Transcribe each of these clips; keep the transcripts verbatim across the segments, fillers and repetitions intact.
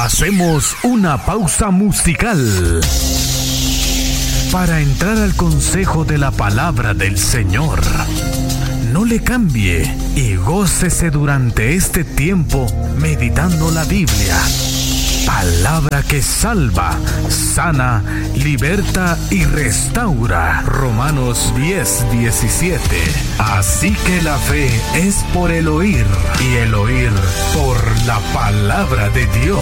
Hacemos una pausa musical para entrar al consejo de la palabra del Señor. No le cambie y gócese durante este tiempo meditando la Biblia. Palabra que salva, sana, liberta y restaura. Romanos diez, diecisiete. Así que la fe es por el oír y el oír por la palabra de Dios.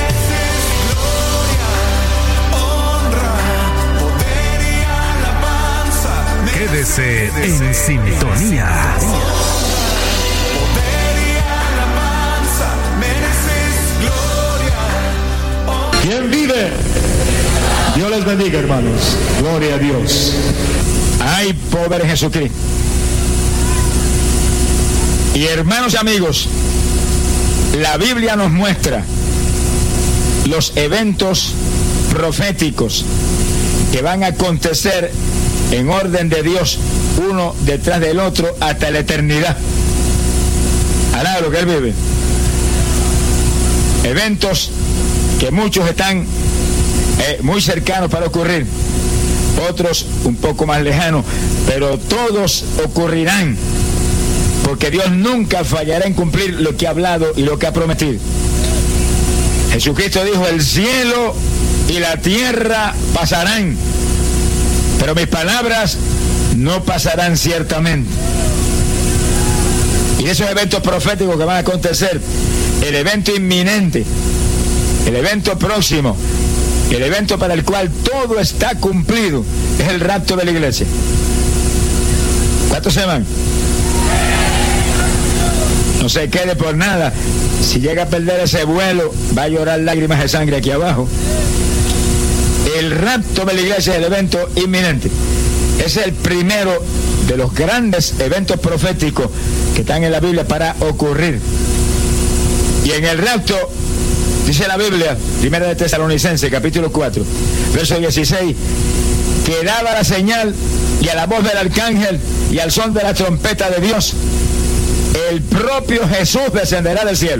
Quédese en sintonía. ¿Quién vive? Dios les bendiga, hermanos. Gloria a Dios. Ay, pobre Jesucristo. Y hermanos y amigos, la Biblia nos muestra los eventos proféticos que van a acontecer en orden de Dios, uno detrás del otro hasta la eternidad. Alá lo que Él vive. Eventos que muchos están eh, muy cercanos para ocurrir, otros un poco más lejanos, pero todos ocurrirán, porque Dios nunca fallará en cumplir lo que ha hablado y lo que ha prometido. Jesucristo dijo: el cielo y la tierra pasarán, pero mis palabras no pasarán ciertamente. Y esos eventos proféticos que van a acontecer, el evento inminente, el evento próximo, el evento para el cual todo está cumplido, es el rapto de la iglesia. ¿Cuántos se van? No se quede por nada. Si llega a perder ese vuelo, va a llorar lágrimas de sangre aquí abajo. El rapto de la iglesia es el evento inminente. Es el primero de los grandes eventos proféticos que están en la Biblia para ocurrir. Y en el rapto, dice la Biblia, primera de Tesalonicenses, capítulo cuatro, verso dieciséis, que daba la señal y a la voz del arcángel y al son de la trompeta de Dios, el propio Jesús descenderá del cielo.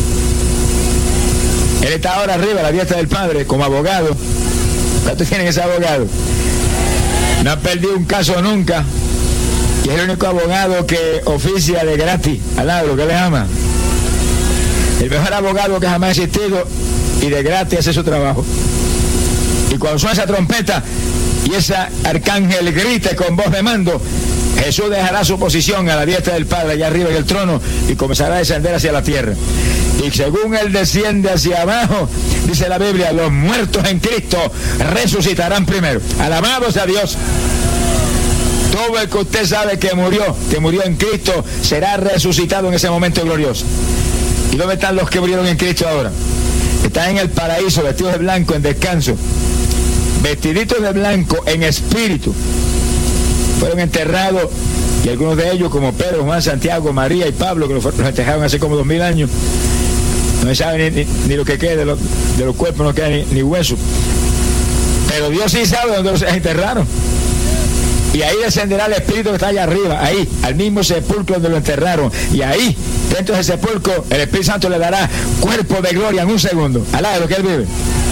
Él está ahora arriba a la diestra del Padre como abogado. ¿Cuántos tienen ese abogado? No ha perdido un caso nunca y es el único abogado que oficia de gratis al lado, que le ama. El mejor abogado que jamás ha existido y de gratis hace su trabajo. Y cuando suena esa trompeta y ese arcángel grite con voz de mando, Jesús dejará su posición a la diestra del Padre allá arriba en el trono y comenzará a descender hacia la tierra. Y según Él desciende hacia abajo, dice la Biblia, los muertos en Cristo resucitarán primero. Alabados a Dios. Todo el que usted sabe que murió, que murió en Cristo, será resucitado en ese momento glorioso. ¿Y dónde están los que murieron en Cristo ahora? Están en el paraíso, vestidos de blanco, en descanso. Vestiditos de blanco, en espíritu. Fueron enterrados, y algunos de ellos, como Pedro, Juan, Santiago, María y Pablo, que los, los enterraron hace como dos mil años, no se sabe ni, ni, ni lo que quede de, lo, de los cuerpos, no queda ni, ni hueso. Pero Dios sí sabe dónde los enterraron. Y ahí descenderá el Espíritu que está allá arriba, ahí, al mismo sepulcro donde lo enterraron. Y ahí, dentro de ese sepulcro, el Espíritu Santo le dará cuerpo de gloria en un segundo. Alá de lo que Él vive.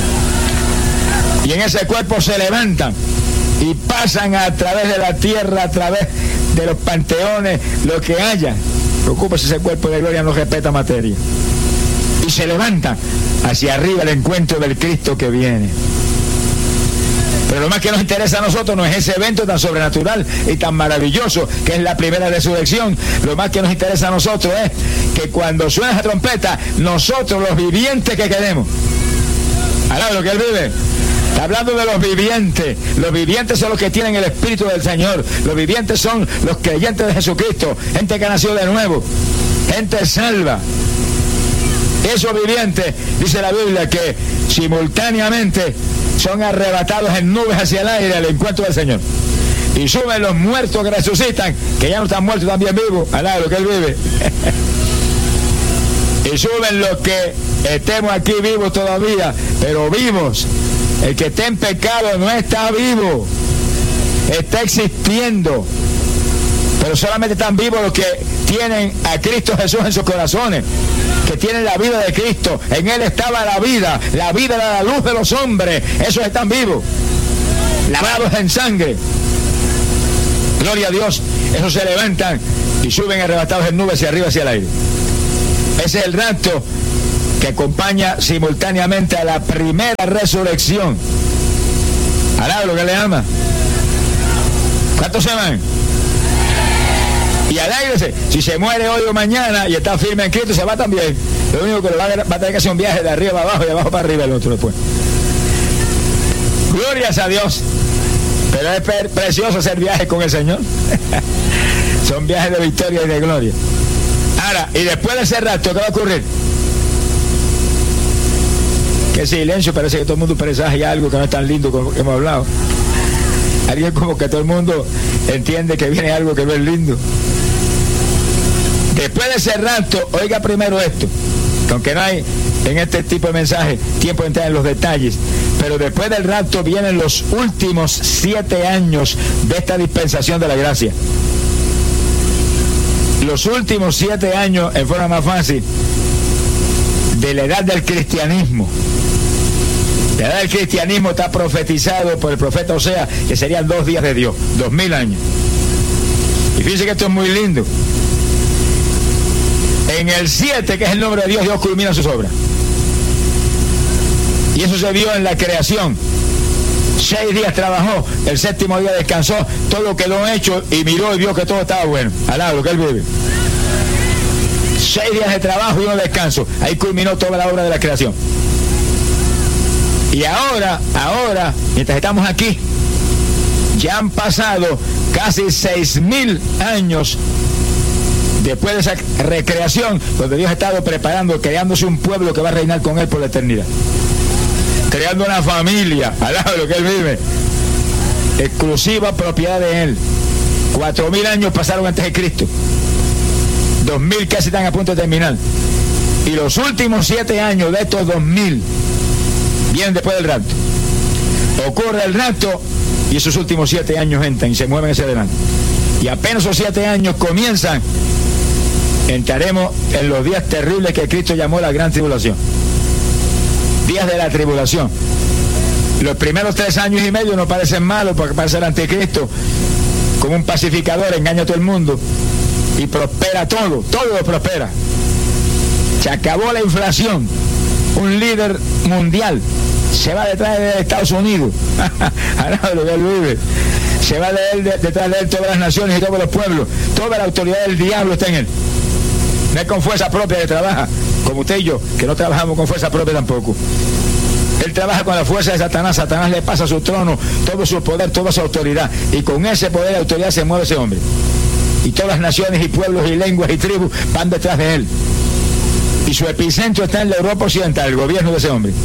Y en ese cuerpo se levantan y pasan a través de la tierra, a través de los panteones, lo que haya. Preocúpese, ese cuerpo de gloria no respeta materia. Y se levantan hacia arriba el encuentro del Cristo que viene. Pero lo más que nos interesa a nosotros no es ese evento tan sobrenatural y tan maravilloso que es la primera resurrección. Lo más que nos interesa a nosotros es que cuando suena esa trompeta, nosotros los vivientes que quedemos. Alá de lo que Él vive. Está hablando de los vivientes. Los vivientes son los que tienen el Espíritu del Señor. Los vivientes son los creyentes de Jesucristo. Gente que ha nacido de nuevo. Gente salva. Esos vivientes, dice la Biblia, que simultáneamente son arrebatados en nubes hacia el aire al encuentro del Señor. Y suben los muertos que resucitan, que ya no están muertos, también vivos, al lado de lo que Él vive. Y suben los que estemos aquí vivos todavía, pero vivos. El que esté en pecado no está vivo, está existiendo, Pero solamente están vivos los que tienen a Cristo Jesús en sus corazones, que tienen la vida de Cristo. En Él estaba la vida, la vida era la luz de los hombres. Esos están vivos, lavados en sangre. Gloria a Dios. Esos se levantan y suben arrebatados en nubes hacia arriba, hacia el aire. Ese es el rapto que acompaña simultáneamente a la primera resurrección. Alaba lo que le ama. ¿Cuántos se van? Y alégrese, si se muere hoy o mañana y está firme en Cristo, se va también. Lo único que lo va a, va a tener que hacer un viaje de arriba para abajo y de abajo para arriba el otro después. Glorias a Dios. Pero es pre precioso hacer viajes con el Señor. Son viajes de victoria y de gloria. Ahora, y después de ese rato, ¿qué va a ocurrir? Qué silencio, parece que todo el mundo presagia algo que no es tan lindo como que hemos hablado. Alguien como que todo el mundo entiende que viene algo que no es lindo. Después de ese rato, oiga primero esto, que aunque no hay en este tipo de mensaje tiempo de entrar en los detalles, pero después del rapto vienen los últimos siete años de esta dispensación de la gracia. Los últimos siete años, en forma más fácil, de la edad del cristianismo. La edad del cristianismo está profetizado por el profeta Osea, que serían dos días de Dios, dos mil años. Y fíjense que esto es muy lindo. En el siete, que es el nombre de Dios, Dios culmina sus obras. Y eso se vio en la creación. Seis días trabajó, el séptimo día descansó, todo quedó hecho y miró y vio que todo estaba bueno. Alaba lo que él vive. Seis días de trabajo y un descanso. Ahí culminó toda la obra de la creación. Y ahora, ahora, mientras estamos aquí, ya han pasado casi seis mil años después de esa recreación, donde Dios ha estado preparando, creándose un pueblo que va a reinar con Él por la eternidad. Creando una familia, al lado de lo que Él vive, exclusiva propiedad de Él. Cuatro mil años pasaron antes de Cristo. Dos mil casi están a punto de terminar. Y los últimos siete años de estos dos mil vienen después del rapto. Ocurre el rapto y esos últimos siete años entran y se mueven hacia adelante. Y apenas esos siete años comienzan, entraremos en los días terribles que Cristo llamó la gran tribulación. Días de la tribulación. Los primeros tres años y medio no parecen malos porque parece el anticristo como un pacificador, engaña a todo el mundo y prospera todo, todo prospera. Se acabó la inflación. Un líder mundial se va detrás de Estados Unidos. Lo que él vive. Se va de él, de, detrás de él todas las naciones y todos los pueblos. Toda la autoridad del diablo está en él. No es con fuerza propia que trabaja, como usted y yo, que no trabajamos con fuerza propia tampoco. Él trabaja con la fuerza de Satanás. Satanás le pasa su trono, todo su poder, toda su autoridad. Y con ese poder y autoridad se mueve ese hombre. Y todas las naciones y pueblos y lenguas y tribus van detrás de él. Y su epicentro está en la Europa Occidental, el gobierno de ese hombre.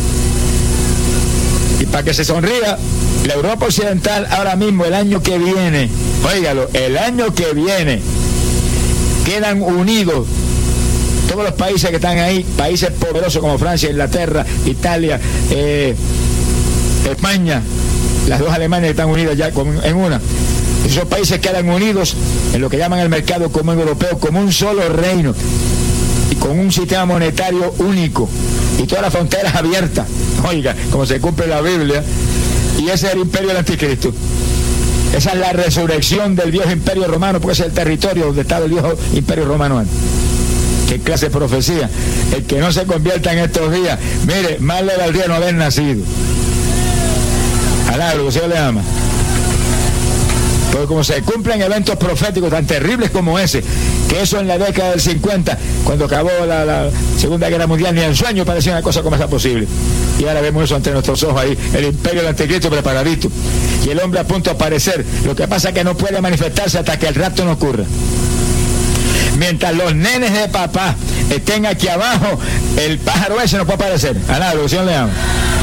Y para que se sonría, la Europa Occidental ahora mismo, el año que viene, óigalo, el año que viene, quedan unidos todos los países que están ahí, países poderosos como Francia, Inglaterra, Italia, eh, España, las dos Alemanias que están unidas ya en una. Esos países quedan unidos en lo que llaman el mercado común europeo como un solo reino y con un sistema monetario único y todas las fronteras abiertas, oiga, como se cumple la Biblia. Y ese es el imperio del anticristo. Esa es la resurrección del viejo imperio romano, porque ese es el territorio donde estaba el viejo imperio romano antes. ¿Qué clase de profecía? El que no se convierta en estos días, mire, más le valdría no haber nacido. Alá, lo que Señor le ama. Porque como se cumplen eventos proféticos tan terribles como ese, que eso en la década del cincuenta, cuando acabó la, la Segunda Guerra Mundial, ni en sueño parecía una cosa como esa posible. Y ahora vemos eso ante nuestros ojos ahí, el imperio del anticristo preparadito. Y el hombre a punto de aparecer. Lo que pasa es que no puede manifestarse hasta que el rapto no ocurra. Mientras los nenes de papá estén aquí abajo, el pájaro ese no puede aparecer. A nada, lo que Señor le ama.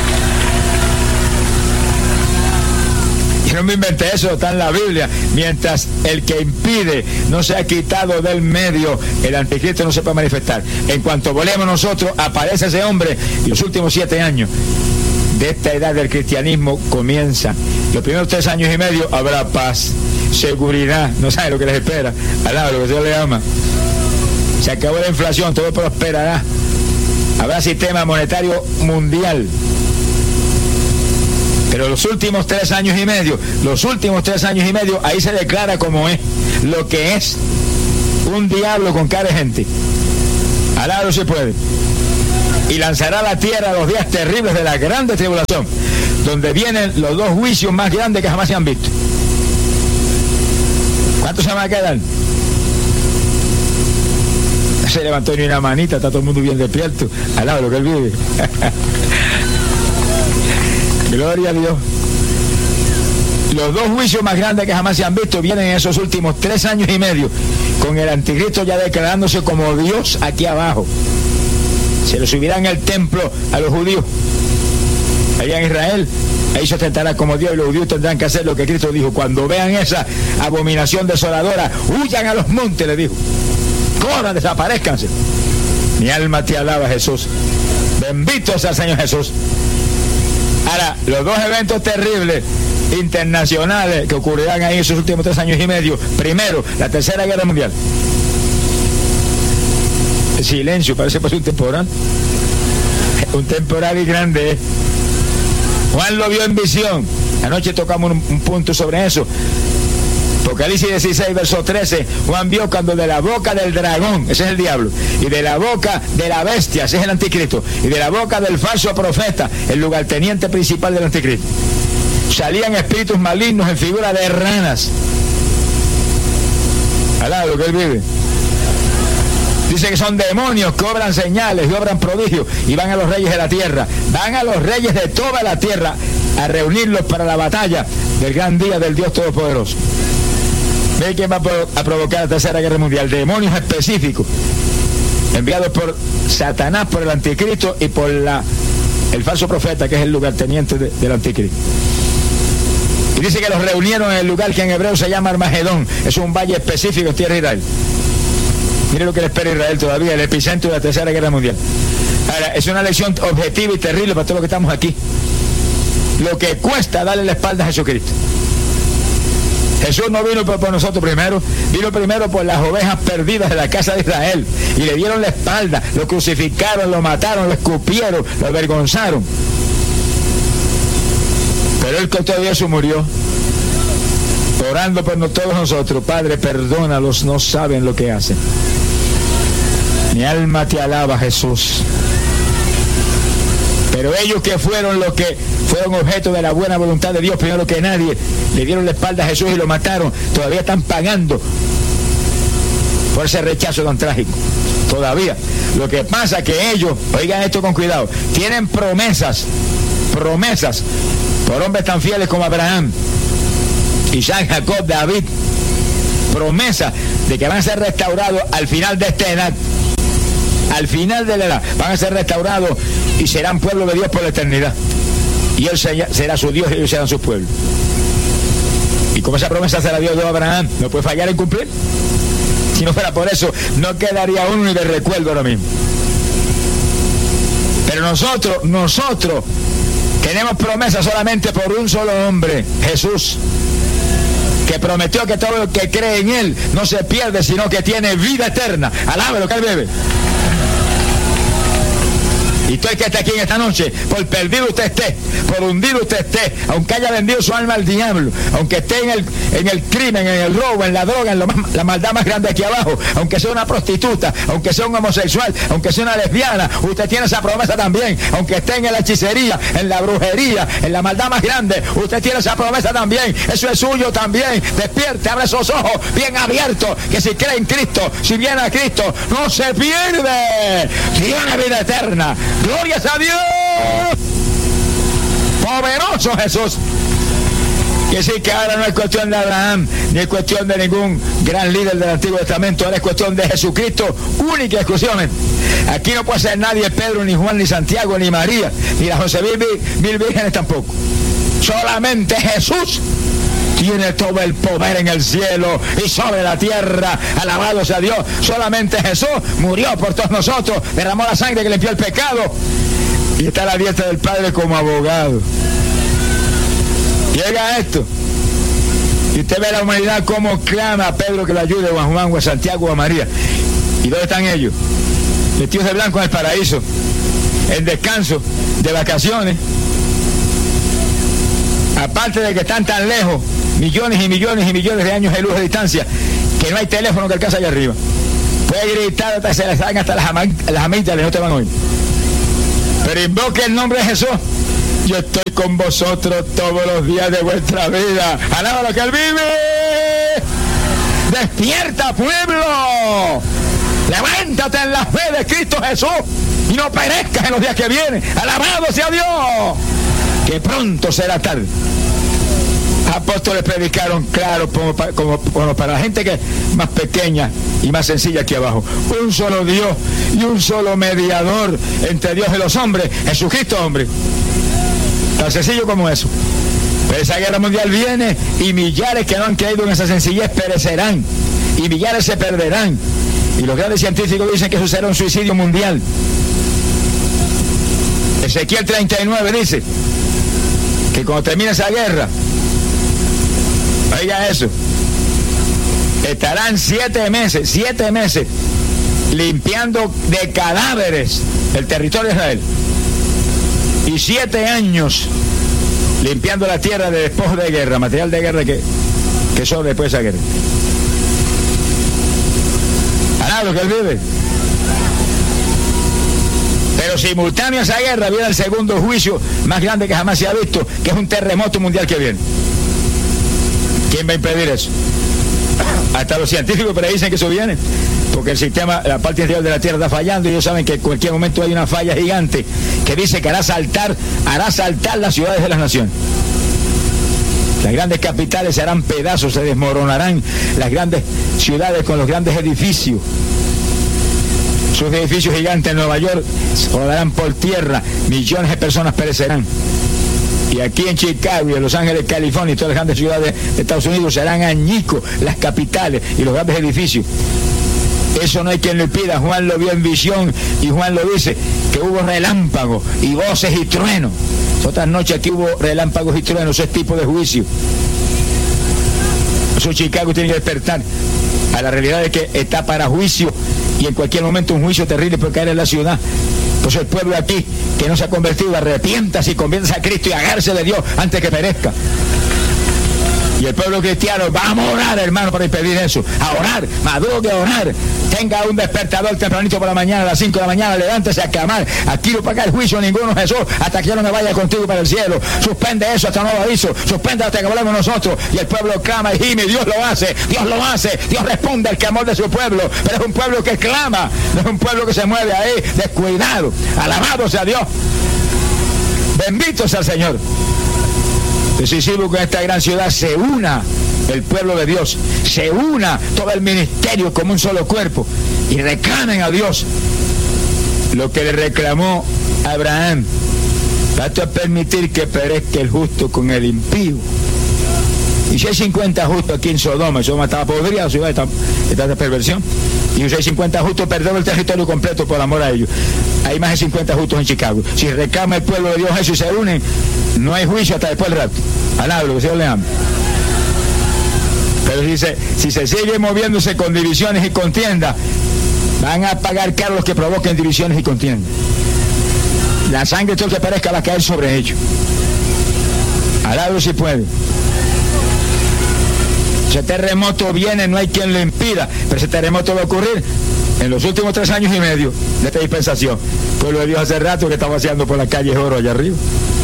No me inventé eso, está en la Biblia. Mientras el que impide no se ha quitado del medio, el anticristo no se puede manifestar. En cuanto volemos nosotros, aparece ese hombre y los últimos siete años de esta edad del cristianismo comienza. Los primeros tres años y medio habrá paz. seguridad, no sabe lo que les espera, al lado de lo que Dios le ama. Se acabó la inflación, todo prosperará. Habrá sistema monetario mundial. Pero los últimos tres años y medio, los últimos tres años y medio, ahí se declara como es, lo que es un diablo con cara de gente. Alá se puede. Y lanzará a la tierra los días terribles de la grande tribulación, donde vienen los dos juicios más grandes que jamás se han visto. ¿Cuántos se van a quedar? Se levantó ni una manita, está todo el mundo bien despierto, al lado de lo que él vive. Gloria a Dios. Los dos juicios más grandes que jamás se han visto vienen en esos últimos tres años y medio, con el anticristo ya declarándose como Dios aquí abajo. Se lo subirá en el templo a los judíos. Allá en Israel, ahí se ostentará como Dios, y los judíos tendrán que hacer lo que Cristo dijo. Cuando vean esa abominación desoladora, huyan a los montes, le dijo. Corran, desaparezcanse. Mi alma te alaba, Jesús. Bendito sea el Señor Jesús. Ahora, los dos eventos terribles internacionales que ocurrirán ahí en esos últimos tres años y medio. Primero, la Tercera Guerra Mundial. El silencio, parece que fue un temporal. Un temporal y grande. Juan lo vio en visión. Anoche tocamos un, un punto sobre eso. Apocalipsis dieciséis, verso trece, Juan vio cuando de la boca del dragón, ese es el diablo, y de la boca de la bestia, ese es el anticristo, y de la boca del falso profeta, el lugarteniente principal del anticristo, salían espíritus malignos en figura de ranas. Alá, lo que él vive. Dice que son demonios que obran señales y obran prodigios y van a los reyes de la tierra, van a los reyes de toda la tierra a reunirlos para la batalla del gran día del Dios Todopoderoso. ¿Ve quién va a provocar la Tercera Guerra Mundial? Demonios específicos enviados por Satanás, por el anticristo y por la, el falso profeta, que es el lugarteniente de, del anticristo. Y dice que los reunieron en el lugar que en hebreo se llama Armagedón. Es un valle específico en tierra de Israel. Mire lo que le espera a Israel todavía, el epicentro de la Tercera Guerra Mundial. Ahora, es una lección objetiva y terrible para todos los que estamos aquí. Lo que cuesta darle la espalda a Jesucristo. Jesús no vino por, por nosotros primero, vino primero por las ovejas perdidas de la casa de Israel, y le dieron la espalda, lo crucificaron, lo mataron, lo escupieron, lo avergonzaron. Pero él con todo eso murió, orando por todos nosotros. Padre, perdónalos, no saben lo que hacen. Mi alma te alaba, Jesús. Pero ellos que fueron los que fueron objeto de la buena voluntad de Dios, primero que nadie, le dieron la espalda a Jesús y lo mataron, todavía están pagando por ese rechazo tan trágico. Todavía. Lo que pasa es que ellos, oigan esto con cuidado, tienen promesas, promesas, por hombres tan fieles como Abraham, Isaac, Jacob, David, promesas de que van a ser restaurados al final de esta edad. Al final de la edad van a ser restaurados y serán pueblo de Dios por la eternidad. Y Él será su Dios y ellos serán sus pueblos. Y como esa promesa se la dio Dios a Abraham, no puede fallar en cumplir. Si no fuera por eso, no quedaría uno ni de recuerdo ahora mismo. Pero nosotros, nosotros tenemos promesa solamente por un solo hombre, Jesús, que prometió que todo el que cree en Él no se pierde, sino que tiene vida eterna. Alabe lo que Él bebe. Y todo el que está aquí en esta noche, por perdido usted esté, por hundido usted esté, aunque haya vendido su alma al diablo, aunque esté en el, en el crimen, en el robo, en la droga, en lo más, la maldad más grande aquí abajo, aunque sea una prostituta, aunque sea un homosexual, aunque sea una lesbiana, usted tiene esa promesa también. Aunque esté en la hechicería, en la brujería, en la maldad más grande, usted tiene esa promesa también. Eso es suyo también. Despierte, abre esos ojos bien abiertos, que si cree en Cristo, si viene a Cristo, no se pierde, tiene vida eterna. ¡Glorias a Dios! ¡Poderoso Jesús! Que sí, que ahora no es cuestión de Abraham, ni es cuestión de ningún gran líder del Antiguo Testamento, ahora es cuestión de Jesucristo, única y exclusivamente. Aquí no puede ser nadie, Pedro, ni Juan, ni Santiago, ni María, ni las once mil, mil vírgenes tampoco. Solamente Jesús tiene todo el poder en el cielo y sobre la tierra. Alabado sea Dios. Solamente Jesús murió por todos nosotros, derramó la sangre que limpió el pecado y está a la diestra del Padre como abogado. Llega esto. Y usted ve a la humanidad cómo clama a Pedro que lo ayude, o a Juan, o a Santiago, o a María. ¿Y dónde están ellos? Vestidos de blanco en el paraíso, en descanso, de vacaciones. Aparte de que están tan lejos, millones y millones y millones de años de luz de distancia, que no hay teléfono que alcance allá arriba. Puede gritar hasta que se les salgan hasta las, las amígdalas, no te van a oír. Pero invoque el nombre de Jesús. Yo estoy con vosotros todos los días de vuestra vida. Alaba lo que Él vive. Despierta, pueblo. Levántate en la fe de Cristo Jesús y no perezcas en los días que vienen. Alabado sea Dios, que pronto será tarde. Apóstoles predicaron claro como, como, como para la gente que es más pequeña y más sencilla aquí abajo. Un solo Dios y un solo mediador entre Dios y los hombres, Jesucristo hombre. Tan sencillo como eso. Pero esa guerra mundial viene y millares que no han creído en esa sencillez perecerán y millares se perderán. Y los grandes científicos dicen que eso será un suicidio mundial. Ezequiel treinta y nueve dice que cuando termine esa guerra, oiga eso, estarán siete meses, siete meses limpiando de cadáveres el territorio de Israel y siete años limpiando la tierra de despojos de guerra, material de guerra que, que sobre después de esa guerra. Lo que Él vive. Pero simultáneo a esa guerra viene el segundo juicio más grande que jamás se ha visto, que es un terremoto mundial que viene. ¿Quién va a impedir eso? Hasta los científicos predicen que eso viene, porque el sistema, la parte interior de la Tierra está fallando y ellos saben que en cualquier momento hay una falla gigante que dice que hará saltar, hará saltar las ciudades de las naciones. Las grandes capitales se harán pedazos, se desmoronarán las grandes ciudades con los grandes edificios. Sus edificios gigantes en Nueva York rodarán por tierra, millones de personas perecerán. Y aquí en Chicago y en Los Ángeles, California y todas las grandes ciudades de Estados Unidos serán añicos las capitales y los grandes edificios. Eso no hay quien lo impida. Juan lo vio en visión y Juan lo dice, que hubo relámpagos y voces y truenos. Otras noches aquí hubo relámpagos y truenos, ese tipo de juicio. Eso Chicago tiene que despertar a la realidad de que está para juicio y en cualquier momento un juicio terrible puede caer en la ciudad. Entonces el pueblo aquí que no se ha convertido, arrepiéntase y conviértase a Cristo y agárrese de Dios antes que perezca. Y el pueblo cristiano, vamos a orar, hermano, para impedir eso. A orar, madrugue a orar. Tenga un despertador tempranito por la mañana, a las cinco de la mañana, levántese a clamar. Aquí no paga el juicio ninguno, Jesús, hasta que yo no me vaya contigo para el cielo. Suspende eso hasta nuevo aviso. Suspende hasta que volvamos nosotros. Y el pueblo clama y gime. Dios lo hace, Dios lo hace. Dios responde al clamor de su pueblo. Pero es un pueblo que clama, no es un pueblo que se mueve ahí descuidado. Alabado sea Dios. Bendito sea el Señor. Decisivo que en esta gran ciudad se una el pueblo de Dios, se una todo el ministerio como un solo cuerpo y reclamen a Dios lo que le reclamó a Abraham. Trato de permitir que perezca el justo con el impío. Y si hay cincuenta justos aquí en Sodoma, Sodoma estaba podrida, la ciudad está, está de perversión, y si hay cincuenta justos, perdieron el territorio completo por amor a ellos. Hay más de cincuenta justos en Chicago. Si reclama el pueblo de Dios eso y se unen, no hay juicio hasta después del rapto. Alablo, que el Señor le ama. Pero si se, si se sigue moviéndose con divisiones y contiendas, van a pagar caro los que provoquen divisiones y contiendas. La sangre de todo el que perezca va a caer sobre ellos. Alablo si puede. Ese terremoto viene, no hay quien lo impida, pero ese terremoto va a ocurrir en los últimos tres años y medio de esta dispensación. Pueblo de Dios hace rato que está vaciando por las calles oro allá arriba.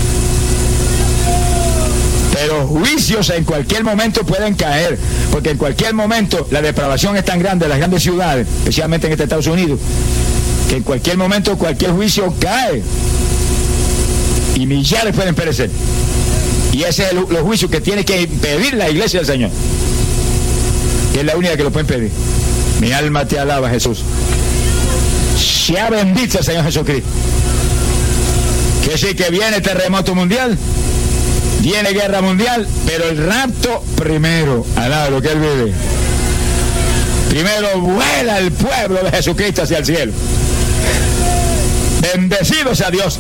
Pero juicios en cualquier momento pueden caer, porque en cualquier momento la depravación es tan grande en las grandes ciudades, especialmente en este Estados Unidos, que en cualquier momento cualquier juicio cae y millares pueden perecer. Y ese es el, los juicios que tiene que impedir la iglesia del Señor, que es la única que lo puede impedir. Mi alma te alaba, Jesús. Sea bendito el Señor Jesucristo. Que sí que viene terremoto mundial, viene guerra mundial, pero el rapto primero. Alaba lo que Él vive. Primero vuela el pueblo de Jesucristo hacia el cielo. Bendecido sea Dios.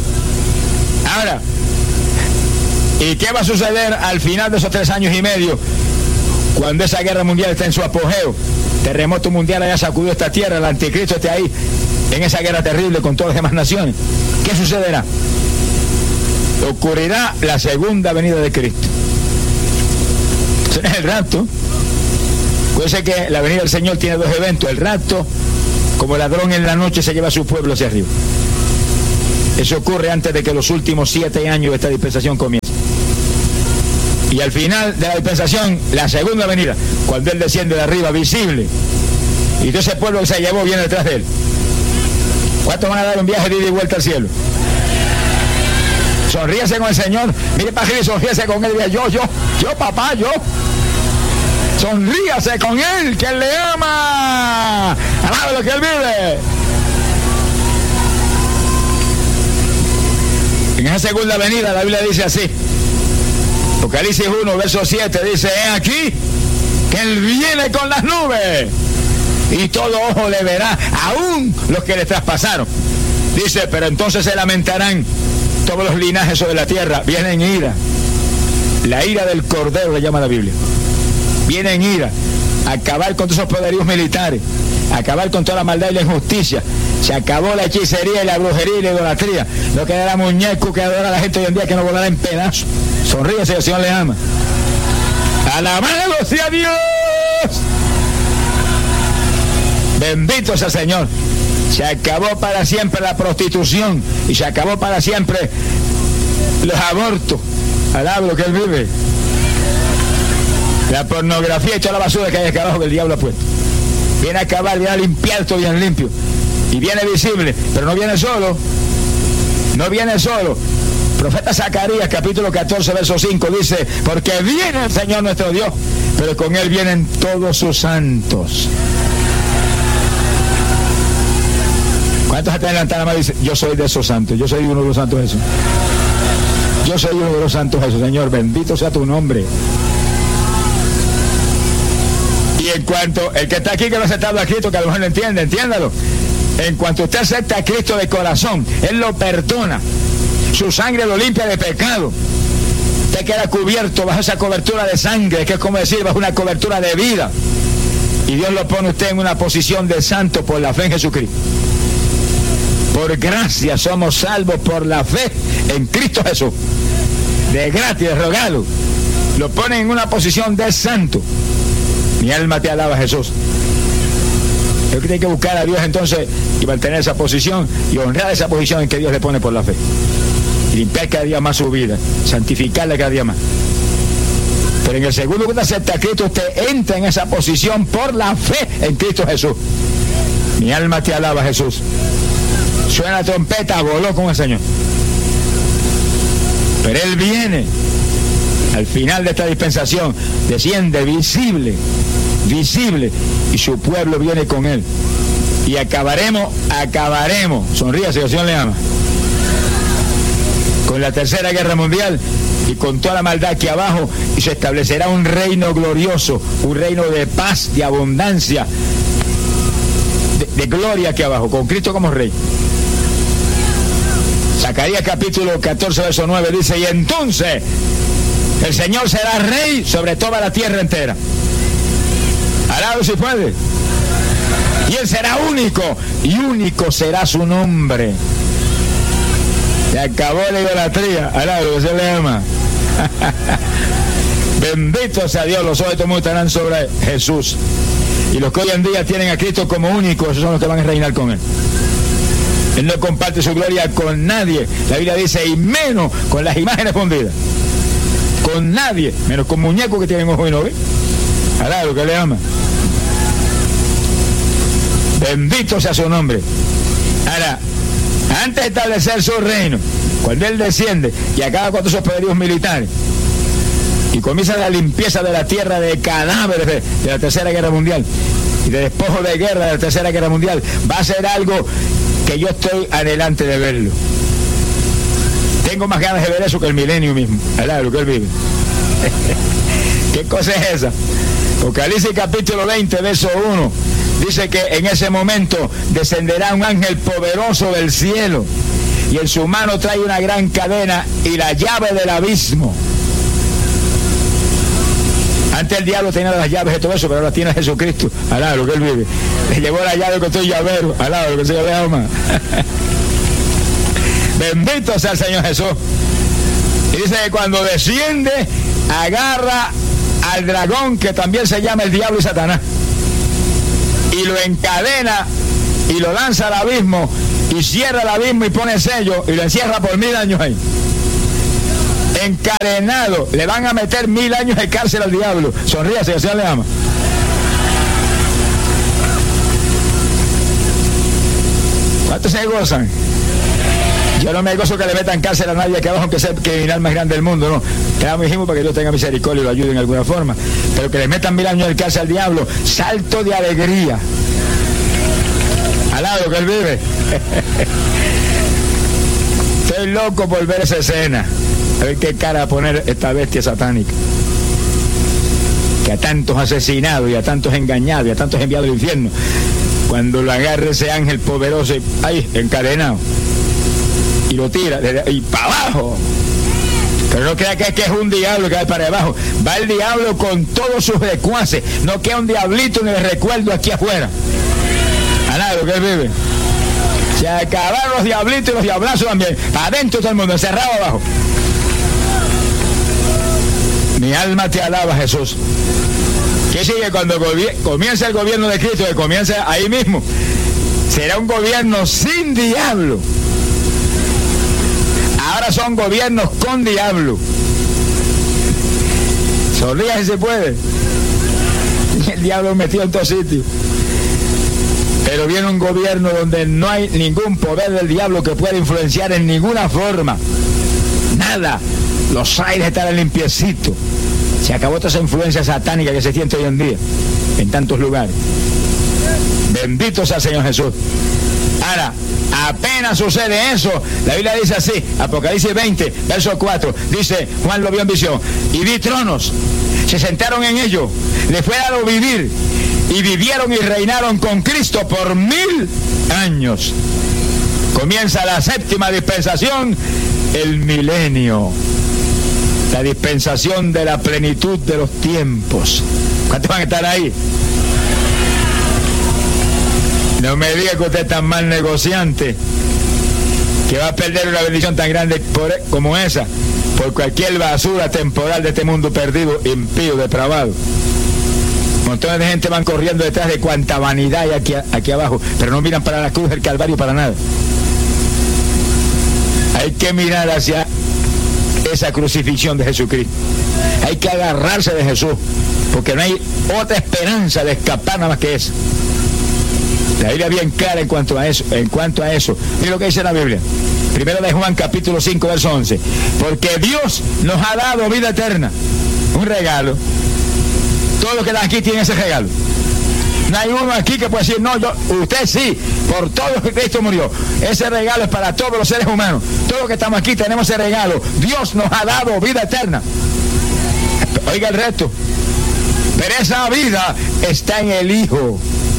Ahora, ¿y qué va a suceder al final de esos tres años y medio? Cuando esa guerra mundial está en su apogeo, terremoto mundial haya sacudido esta tierra, el anticristo esté ahí, en esa guerra terrible con todas las demás naciones, ¿qué sucederá? Ocurrirá la segunda venida de Cristo. Ese es el rapto. Puede que la venida del Señor tiene dos eventos. El rapto, como ladrón en la noche, se lleva a su pueblo hacia arriba. Eso ocurre antes de que los últimos siete años de esta dispensación comiencen. Y al final de la dispensación, la segunda venida, cuando Él desciende de arriba, visible. Y todo ese pueblo que se llevó viene detrás de Él. ¿Cuántos van a dar un viaje de ida y vuelta al cielo? Sonríese con el Señor. Mire para arriba y sonríese con Él. Yo, yo, yo, papá, yo. Sonríase con Él, que Él le ama. Alabe lo que Él vive. En esa segunda venida la Biblia dice así. Apocalipsis uno, verso siete, dice: he aquí que Él viene con las nubes y todo ojo le verá, aún los que le traspasaron. Dice, pero entonces se lamentarán todos los linajes sobre la tierra. Viene en ira. La ira del Cordero le llama la Biblia. Viene en ira. Acabar con todos esos poderíos militares. Acabar con toda la maldad y la injusticia. Se acabó la hechicería y la brujería y la idolatría. No quedará muñeco que adora a la gente hoy en día, que no volará en pedazos. Sonríese, el Señor le ama. Alabado sea Dios. Bendito sea el Señor. Se acabó para siempre la prostitución y se acabó para siempre los abortos. Alaba lo que Él vive. La pornografía y toda la basura que hay acá abajo que el diablo ha puesto. Viene a acabar, viene a limpiar todo bien limpio. Y viene visible, pero no viene solo. No viene solo. Profeta Zacarías, capítulo catorce, verso cinco, dice: porque viene el Señor nuestro Dios, pero con Él vienen todos sus santos. ¿Cuántos hasta levantan la mano y dicen: yo soy de esos santos, yo soy uno de los santos de esos? Yo soy uno de los santos de esos, Señor, bendito sea tu nombre. Y en cuanto, el que está aquí que no ha aceptado a Cristo, que a lo mejor no entiende, entiéndalo. En cuanto usted acepta a Cristo de corazón, Él lo perdona. Su sangre lo limpia de pecado. Usted queda cubierto bajo esa cobertura de sangre, que es como decir, bajo una cobertura de vida. Y Dios lo pone usted en una posición de santo por la fe en Jesucristo. Por gracia somos salvos por la fe en Cristo Jesús. De gratis, de regalo. Lo pone en una posición de santo. Mi alma te alaba, Jesús. Es que tiene que buscar a Dios entonces y mantener esa posición y honrar esa posición en que Dios le pone por la fe. Y limpiar cada día más su vida, santificarla cada día más. Pero en el segundo que usted acepta a Cristo, usted entra en esa posición por la fe en Cristo Jesús. Mi alma te alaba, Jesús. Suena la trompeta, voló con el Señor. Pero Él viene al final de esta dispensación, desciende visible, visible, y su pueblo viene con Él. Y acabaremos, acabaremos, sonríase, el Señor le ama, con la tercera guerra mundial y con toda la maldad aquí abajo, y se establecerá un reino glorioso, un reino de paz, de abundancia, de, de gloria aquí abajo, con Cristo como Rey. Zacarías capítulo catorce, verso nueve dice: y entonces el Señor será Rey sobre toda la tierra entera. Alado si puede. Y Él será único, y único será su nombre. Se acabó la idolatría. Alado, que se le ama. Bendito sea Dios, los ojos de todo el mundo estarán sobre Jesús. Y los que hoy en día tienen a Cristo como único, esos son los que van a reinar con Él. Él no comparte su gloria con nadie. La Biblia dice, y menos con las imágenes fundidas. Con nadie, menos con muñecos que tienen ojos y no ven. Alá, lo que le ama. Bendito sea su nombre. Ahora, antes de establecer su reino, cuando Él desciende y acaba con todos esos poderíos militares y comienza la limpieza de la tierra de cadáveres de, de la tercera guerra mundial y de despojos de guerra de la tercera guerra mundial, va a ser algo que yo estoy adelante de verlo. Tengo más ganas de ver eso que el milenio mismo. Alá, lo que Él vive. ¿Qué cosa es esa? Apocalipsis capítulo veinte, verso uno. Dice que en ese momento descenderá un ángel poderoso del cielo y en su mano trae una gran cadena y la llave del abismo. Antes el diablo tenía las llaves de todo eso, pero ahora tiene a Jesucristo, al lado que él vive. Le llevó la llave con todo el llavero, al lado que se llave más. Bendito sea el Señor Jesús. Y dice que cuando desciende, agarra al dragón, que también se llama el diablo y Satanás, y lo encadena y lo lanza al abismo, y cierra el abismo y pone sello y lo encierra por mil años ahí. Encadenado. Le van a meter mil años de cárcel al diablo. Sonríase, que el Señor le ama. ¿Cuántos se gozan? Yo no me gozo que le metan cárcel a nadie aquí abajo, aunque sea el criminal más grande del mundo, no. Quedamos dijimos para que Dios tenga misericordia y lo ayude en alguna forma. Pero que le metan mil años de cárcel al diablo, salto de alegría. Al lado que él vive. Estoy loco por ver esa escena. A ver qué cara va a poner esta bestia satánica. Que a tantos asesinado y a tantos engañado y a tantos enviado al infierno. Cuando lo agarre ese ángel poderoso, y, ahí, encadenado. Y lo tira y para abajo. Pero no crea que es, que es un diablo que va para abajo. Va el diablo con todos sus secuaces. No queda un diablito ni de recuerdo aquí afuera. A nada lo que él vive. Se acabaron los diablitos y los diablazos también. Para adentro todo el mundo, encerrado abajo. Mi alma te alaba, Jesús. ¿Qué sigue cuando comienza el gobierno de Cristo? Que comienza ahí mismo. Será un gobierno sin diablo. Ahora son gobiernos con diablo. Sonría si se puede. El diablo metido en todo sitio. Pero viene un gobierno donde no hay ningún poder del diablo que pueda influenciar en ninguna forma. Nada. Los aires están limpiecitos. Se acabó toda esa influencia satánica que se siente hoy en día en tantos lugares. Bendito sea el Señor Jesús. Ahora, apenas sucede eso, la Biblia dice así, Apocalipsis veinte, verso cuatro, dice, Juan lo vio en visión, y vi tronos, se sentaron en ellos, le fue dado vivir, y vivieron y reinaron con Cristo por mil años. Comienza la séptima dispensación, el milenio, la dispensación de la plenitud de los tiempos. ¿Cuántos van a estar ahí? No me diga que usted es tan mal negociante que va a perder una bendición tan grande por, como esa por cualquier basura temporal de este mundo perdido, impío, depravado. Montones de gente van corriendo detrás de cuanta vanidad hay aquí, aquí abajo, pero no miran para la cruz del Calvario para nada. Hay que mirar hacia esa crucifixión de Jesucristo. Hay que agarrarse de Jesús, porque no hay otra esperanza de escapar nada más que esa. La Biblia es bien clara en cuanto a eso, en cuanto a eso. Mira lo que dice la Biblia. Primero de Juan, capítulo cinco, verso once. Porque Dios nos ha dado vida eterna. Un regalo. Todos los que están aquí tienen ese regalo. No hay uno aquí que pueda decir, no, yo, usted sí, por todo lo que Cristo murió. Ese regalo es para todos los seres humanos. Todos los que estamos aquí tenemos ese regalo. Dios nos ha dado vida eterna. Oiga el resto. Pero esa vida está en el Hijo.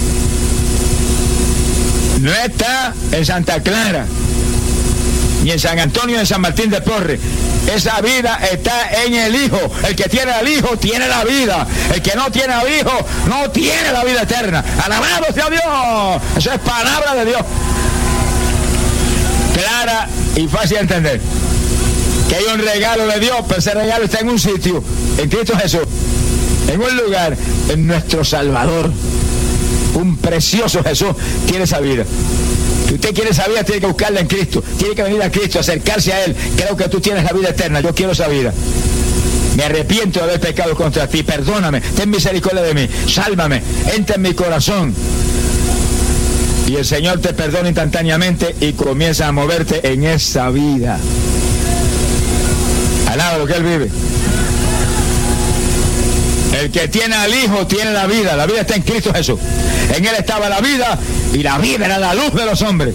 No está en Santa Clara, ni en San Antonio, ni en San Martín de Porres. Esa vida está en el Hijo. El que tiene al Hijo tiene la vida. El que no tiene al Hijo no tiene la vida eterna. Alabado sea Dios. Eso es palabra de Dios. Clara y fácil de entender. Que hay un regalo de Dios, pero ese regalo está en un sitio, en Cristo Jesús. En un lugar, en nuestro Salvador. Un precioso Jesús tiene esa vida. Si usted quiere esa vida, tiene que buscarla en Cristo. Tiene que venir a Cristo, acercarse a Él. Creo que tú tienes la vida eterna. Yo quiero esa vida. Me arrepiento de haber pecado contra ti. Perdóname. Ten misericordia de mí. Sálvame. Entra en mi corazón. Y el Señor te perdona instantáneamente y comienza a moverte en esa vida. Alaba lo que Él vive. El que tiene al Hijo tiene la vida. La vida está en Cristo Jesús. En Él estaba la vida y la vida era la luz de los hombres.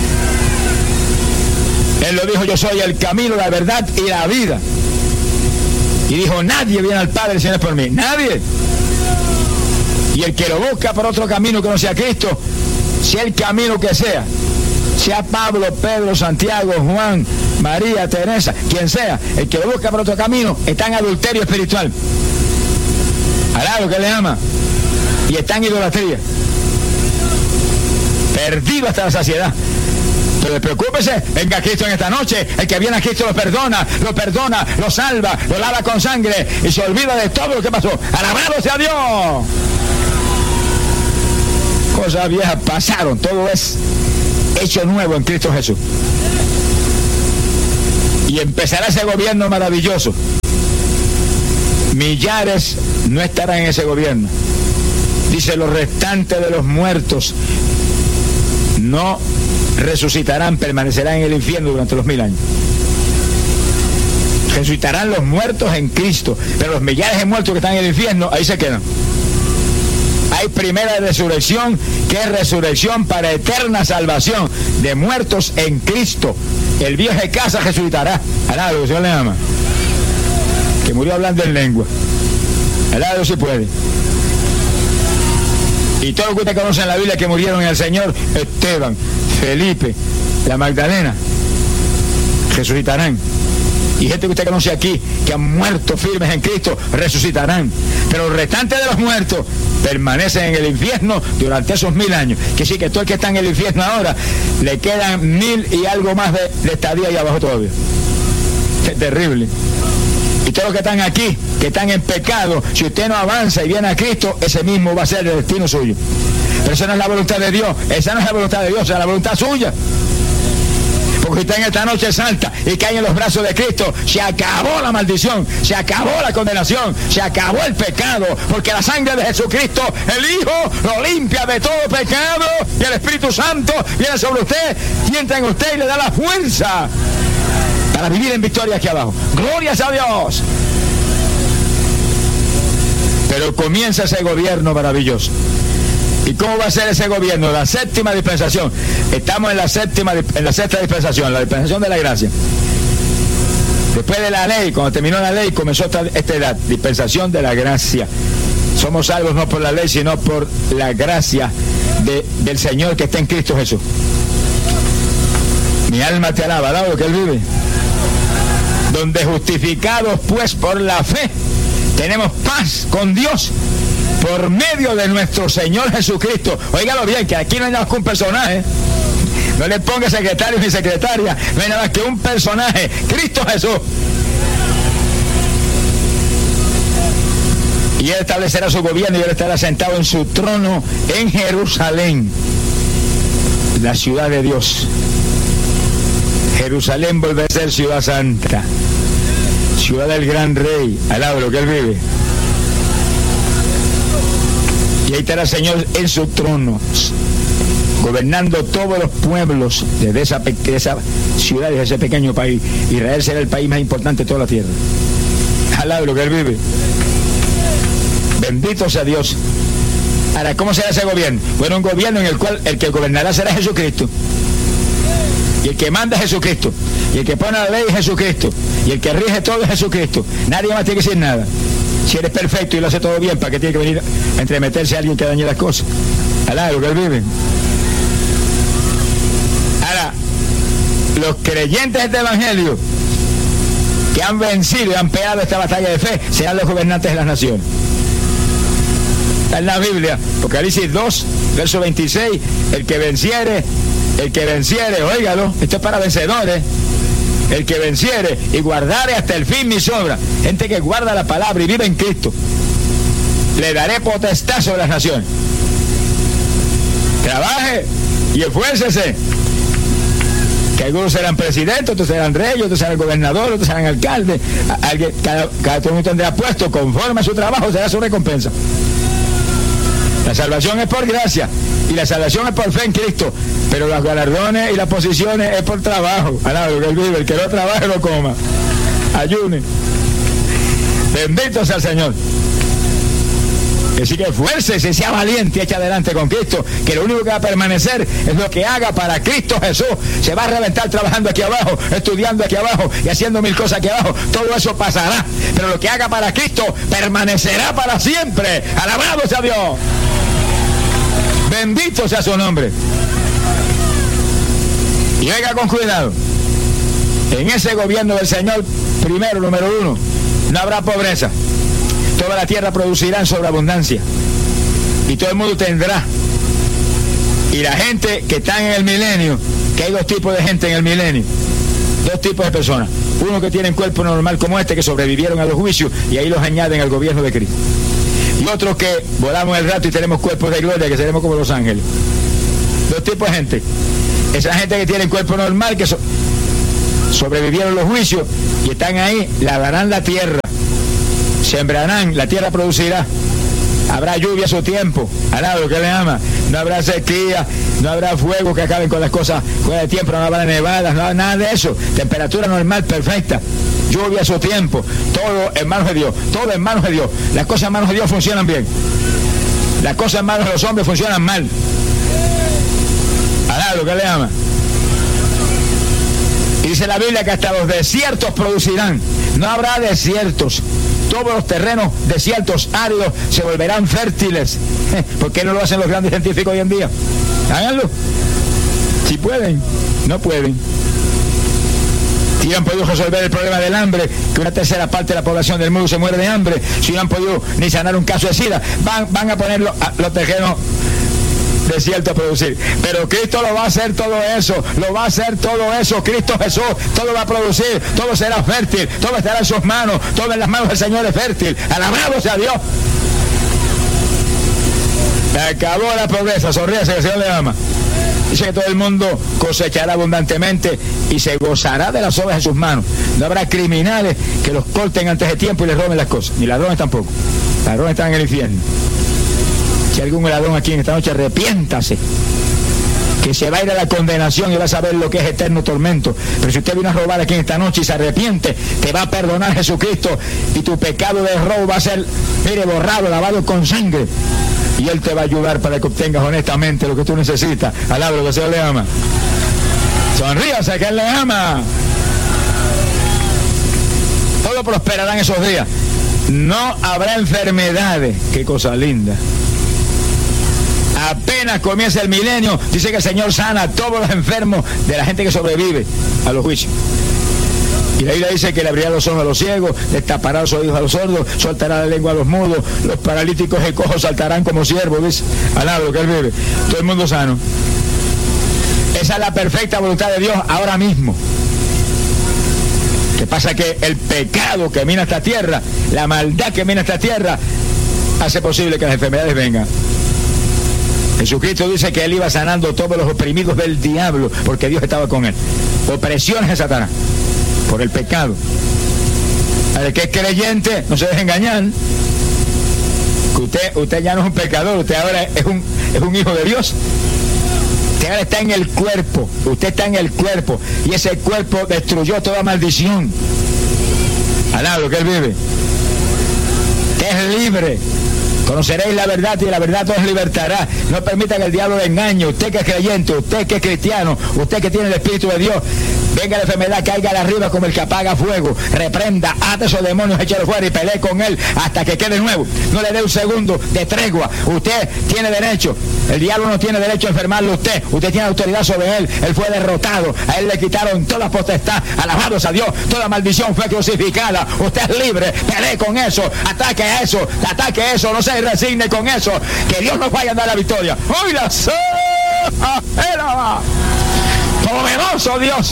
Él lo dijo, yo soy el camino, la verdad y la vida. Y dijo, nadie viene al Padre si no es por mí. Nadie. Y el que lo busca por otro camino que no sea Cristo, sea el camino que sea, sea Pablo, Pedro, Santiago, Juan, María, Teresa, quien sea, el que lo busca por otro camino está en adulterio espiritual. Alá, que le ama. Y está en idolatría. Perdido hasta la saciedad. Pero preocúpese, venga Cristo en esta noche. El que viene a Cristo lo perdona, lo perdona, lo salva, lo lava con sangre y se olvida de todo lo que pasó. ¡Alabado sea Dios! Cosas viejas pasaron, todo es hecho nuevo en Cristo Jesús. Y empezará ese gobierno maravilloso. Millares no estarán en ese gobierno. Dice, los restantes de los muertos no resucitarán, permanecerán en el infierno durante los mil años. Resucitarán los muertos en Cristo, pero los millares de muertos que están en el infierno, ahí se quedan. Hay primera resurrección, que es resurrección para eterna salvación de muertos en Cristo. El viejo de casa resucitará. Alá, Dios le ama. Que murió hablando en lengua. Alá, Dios si puede. Y todos los que usted conoce en la Biblia que murieron en el Señor, Esteban, Felipe, la Magdalena, resucitarán. Y gente que usted conoce aquí, que han muerto firmes en Cristo, resucitarán. Pero los restantes de los muertos permanecen en el infierno durante esos mil años. Que sí, que todo el que está en el infierno ahora, le quedan mil y algo más de, de estadía ahí abajo todavía. Es terrible. Y todos los que están aquí, que están en pecado, si usted no avanza y viene a Cristo, ese mismo va a ser el destino suyo. Pero esa no es la voluntad de Dios, esa no es la voluntad de Dios, esa es la voluntad suya. Porque usted en esta noche santa y cae en los brazos de Cristo, se acabó la maldición, se acabó la condenación, se acabó el pecado, porque la sangre de Jesucristo, el Hijo, lo limpia de todo pecado, y el Espíritu Santo viene sobre usted y entra en usted y le da la fuerza para vivir en victoria aquí abajo. ¡Glorias a Dios! Pero comienza ese gobierno maravilloso. ¿Y cómo va a ser ese gobierno? La séptima dispensación. Estamos en la séptima, en la sexta dispensación, la dispensación de la gracia. Después de la ley, cuando terminó la ley, comenzó esta, esta edad, dispensación de la gracia. Somos salvos no por la ley, sino por la gracia de, del Señor que está en Cristo Jesús. Mi alma te alaba, alaba que Él vive. Donde justificados pues por la fe, tenemos paz con Dios por medio de nuestro Señor Jesucristo. Óigalo bien, que aquí no hay nada más que un personaje. No le ponga secretario ni secretaria, no hay nada más que un personaje, Cristo Jesús. Y Él establecerá su gobierno y Él estará sentado en su trono en Jerusalén, la ciudad de Dios. Jerusalén volverá a ser ciudad santa, ciudad del gran rey, al lado de lo que Él vive. Y ahí estará el Señor en su trono, gobernando todos los pueblos de esa, de esa ciudad, de ese pequeño país. Israel será el país más importante de toda la tierra, al lado de lo que Él vive. Bendito sea Dios. Ahora, ¿cómo será ese gobierno? Bueno, un gobierno en el cual el que gobernará será Jesucristo. Y el que manda es Jesucristo. Y el que pone la ley es Jesucristo. Y el que rige todo es Jesucristo. Nadie más tiene que decir nada. Si eres perfecto y lo hace todo bien, ¿para qué tiene que venir a entremeterse a alguien que dañe las cosas? Alá, lo que Él vive. Ahora, los creyentes de este evangelio que han vencido y han peleado esta batalla de fe serán los gobernantes de las naciones. Está en la Biblia, Apocalipsis dos, verso veintiséis, el que venciere, el que venciere, óigalo, esto es para vencedores. El que venciere y guardare hasta el fin mis obras, gente que guarda la palabra y vive en Cristo, le daré potestad sobre las naciones. Trabaje y esfuércese. Que algunos serán presidentes, otros serán reyes, otros serán gobernadores, otros serán alcaldes. Alguien, cada, cada uno tendrá puesto conforme a su trabajo, será su recompensa. La salvación es por gracia y la salvación es por fe en Cristo, pero los galardones y las posiciones es por trabajo. Alá, lo que Él vive, el que no trabaje no coma, ayune. Bendito sea el Señor. Así que esfuércese, sea valiente y echa adelante con Cristo, que lo único que va a permanecer es lo que haga para Cristo Jesús. Se va a reventar trabajando aquí abajo, estudiando aquí abajo y haciendo mil cosas aquí abajo. Todo eso pasará, pero lo que haga para Cristo permanecerá para siempre. Alabado sea Dios. Bendito sea su nombre. Y oiga con cuidado. En ese gobierno del Señor, primero, número uno, no habrá pobreza. toda la tierra producirá en sobreabundancia y todo el mundo tendrá. Y la gente que está en el milenio, que hay dos tipos de gente en el milenio, dos tipos de personas. Uno que tienen cuerpo normal como este, que sobrevivieron a los juicios y ahí los añaden al gobierno de Cristo. Y otros que volamos el rato y tenemos cuerpos de gloria, que seremos como los ángeles. Dos tipos de gente. Esa gente que tiene cuerpo normal, que so sobrevivieron los juicios y están ahí, lavarán la tierra, sembrarán, la tierra producirá, habrá lluvia a su tiempo, alado lo que le ama, no habrá sequía, no habrá fuego que acaben con las cosas fuera de tiempo, no habrá nevadas, no habrá nada de eso, temperatura normal, perfecta, lluvia a su tiempo, todo en manos de Dios, todo en manos de Dios. Las cosas en manos de Dios funcionan bien, las cosas en manos de los hombres funcionan mal. Alado lo que le ama. Y dice la Biblia que hasta los desiertos producirán. No habrá desiertos. Todos los terrenos desiertos, áridos, se volverán fértiles. ¿Por qué no lo hacen los grandes científicos hoy en día? Háganlo. Si pueden, no pueden. Si han podido resolver el problema del hambre, que una tercera parte de la población del mundo se muere de hambre, si no han podido ni sanar un caso de SIDA, van, van a poner los, los terrenos desierto a producir. Pero Cristo lo va a hacer todo eso, lo va a hacer todo eso, Cristo Jesús, todo va a producir, todo será fértil, todo estará en sus manos, todo en las manos del Señor es fértil. Alabado sea Dios. Acabó la pobreza, sonríase que el Señor le ama. Dice que todo el mundo cosechará abundantemente y se gozará de las obras de sus manos. No habrá criminales que los corten antes de tiempo y les roben las cosas, ni ladrones tampoco. Ladrones están en el infierno. Si algún ladrón aquí en esta noche, arrepiéntase, que se va a ir a la condenación y va a saber lo que es eterno tormento. Pero si usted vino a robar aquí en esta noche y se arrepiente, te va a perdonar Jesucristo y tu pecado de robo va a ser, mire, borrado, lavado con sangre, y Él te va a ayudar para que obtengas honestamente lo que tú necesitas. Alabado, que el Señor le ama. Sonríase, que Él le ama. Todo prosperará en esos días. No habrá enfermedades. Qué cosa linda. Apenas comienza el milenio, dice que el Señor sana a todos los enfermos de la gente que sobrevive a los juicios. Y la Biblia dice que le abrirá los ojos a los ciegos, destapará los oídos a los sordos, soltará la lengua a los mudos, los paralíticos y cojos saltarán como siervos, dice. Alabado que Él vive. Todo el mundo sano. Esa es la perfecta voluntad de Dios ahora mismo. ¿Qué pasa? Que el pecado que mina esta tierra, la maldad que mina esta tierra, hace posible que las enfermedades vengan. Jesucristo dice que Él iba sanando todos los oprimidos del diablo, porque Dios estaba con Él. Opresiones de Satanás, por el pecado. El que es creyente, no se deje engañar. Que usted, usted ya no es un pecador, usted ahora es un, es un hijo de Dios. Usted ahora está en el cuerpo, usted está en el cuerpo, y ese cuerpo destruyó toda maldición. Alá, lo que Él vive. Usted es libre. Conoceréis la verdad y la verdad os libertará. No permita que el diablo le engañe. Usted que es creyente, usted que es cristiano, usted que tiene el Espíritu de Dios, venga la enfermedad, caiga de arriba como el que apaga fuego. Reprenda, ate esos demonios, échalo fuera y pelee con él hasta que quede nuevo. No le dé un segundo de tregua. Usted tiene derecho. El diablo no tiene derecho a enfermarlo a usted. Usted tiene autoridad sobre él. Él fue derrotado. A él le quitaron toda potestad. Alabados a Dios. Toda maldición fue crucificada. Usted es libre. Pelee con eso. Ataque a eso. Ataque a eso. No se resigne con eso. Que Dios nos vaya a dar la victoria. ¡Hoy la sé! Poderoso Dios.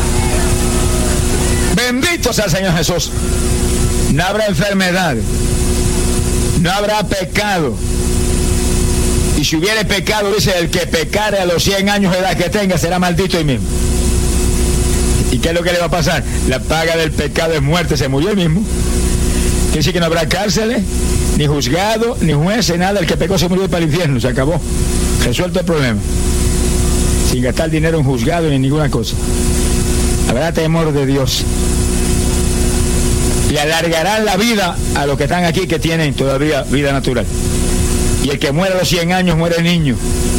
Bendito sea el Señor Jesús. No habrá enfermedad. No habrá pecado. Y si hubiere pecado, dice, el que pecare a los cien años de edad que tenga será maldito hoy mismo. ¿Y qué es lo que le va a pasar? La paga del pecado es muerte. Se murió él mismo. Quiere decir que no habrá cárceles, ni juzgado, ni jueces, nada. El que pecó se murió para el infierno. Se acabó. Resuelto el problema. Sin gastar dinero en juzgado ni ninguna cosa. Habrá temor de Dios. Le alargarán la vida a los que están aquí, que tienen todavía vida natural. Y el que muere a los cien años muere niño.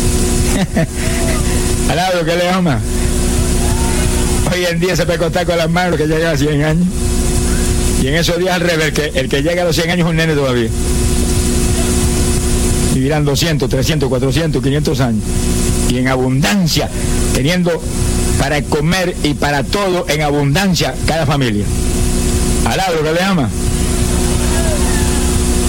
Alado que le ama. Hoy en día se puede contar con las manos que llega a cien años. Y en esos días al revés, el que, el que llega a los cien años es un nene todavía. Vivirán doscientos, trescientos, cuatrocientos, quinientos años. Y en abundancia, teniendo para comer y para todo en abundancia cada familia. Alado que le ama.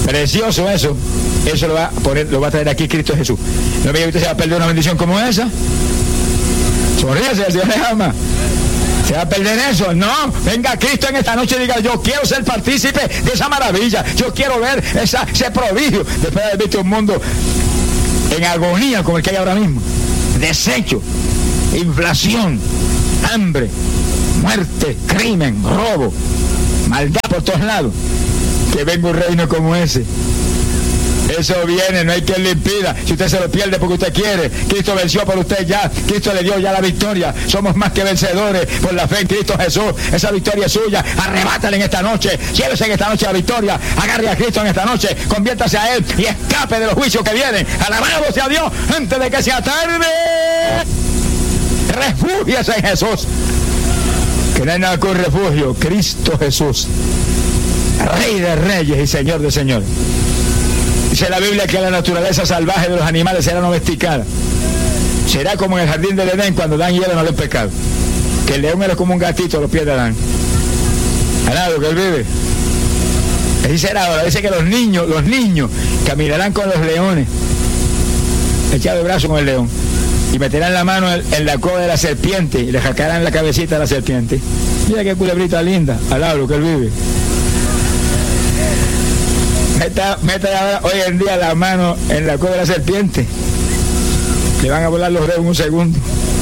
Precioso eso. Eso lo va a poner, lo va a traer aquí Cristo Jesús. ¿No me diga que usted se va a perder una bendición como esa? Sonríase, el Señor le ama. ¿Se va a perder eso? No, venga Cristo en esta noche y diga, yo quiero ser partícipe de esa maravilla, yo quiero ver esa, ese prodigio, después de haber visto un mundo en agonía como el que hay ahora mismo, desecho, inflación, hambre, muerte, crimen, robo, maldad por todos lados. Que venga un reino como ese. Eso viene, no hay quien le impida. Si usted se lo pierde porque usted quiere, Cristo venció por usted ya, Cristo le dio ya la victoria. Somos más que vencedores por la fe en Cristo Jesús. Esa victoria es suya. Arrebátala en esta noche, llévese en esta noche la victoria, agarre a Cristo en esta noche, conviértase a Él y escape de los juicios que vienen. Alabado sea Dios antes de que sea tarde. Refúgiese en Jesús, que no hay nada con refugio. Cristo Jesús, Rey de reyes y Señor de señores. Dice la Biblia que la naturaleza salvaje de los animales será domesticada. Será como en el jardín del Edén cuando Dan y Eva no le han pecado. Que el león era como un gatito a los pies de Adán. Alado que él vive. Así será ahora. Dice que los niños, los niños caminarán con los leones, echados de brazo con el león, y meterán la mano en la cola de la serpiente y le jacarán la cabecita a la serpiente. Mira qué culebrita linda. Alado que él vive. Meta, meta hoy en día la mano en la cola de la serpiente, le van a volar los dedos en un segundo.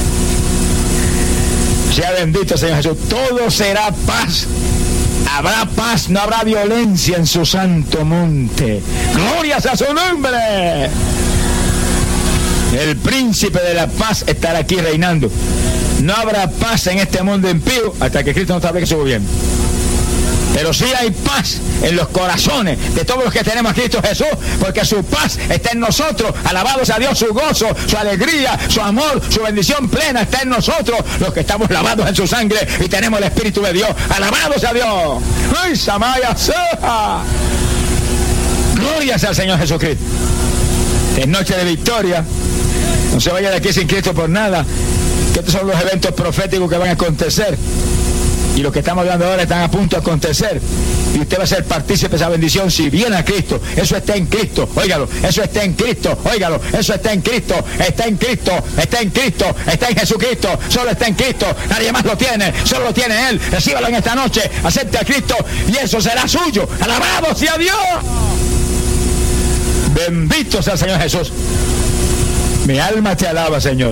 Sea bendito Señor Jesús. Todo será paz. Habrá paz, no habrá violencia en su santo monte. Glorias a su nombre. El príncipe de la paz estará aquí reinando. No habrá paz en este mundo impío hasta que Cristo no establezca su gobierno. Pero sí hay paz en los corazones de todos los que tenemos a Cristo Jesús, porque su paz está en nosotros. Alabado sea Dios, su gozo, su alegría, su amor, su bendición plena está en nosotros, los que estamos lavados en su sangre y tenemos el Espíritu de Dios. Alabado sea Dios. ¡Ay, Samaya sea! Gloria sea al Señor Jesucristo. Es noche de victoria. No se vaya de aquí sin Cristo por nada, que estos son los eventos proféticos que van a acontecer. Y lo que estamos hablando ahora están a punto de acontecer. Y usted va a ser partícipe de esa bendición si viene a Cristo. Eso está en Cristo. Óigalo. Eso está en Cristo. Óigalo. Eso está en Cristo. Está en Cristo. Está en Cristo. Está en Jesucristo. Solo está en Cristo. Nadie más lo tiene. Solo lo tiene Él. Recíbalo en esta noche. Acepte a Cristo y eso será suyo. Alabado sea Dios. Bendito sea el Señor Jesús. Mi alma te alaba, Señor.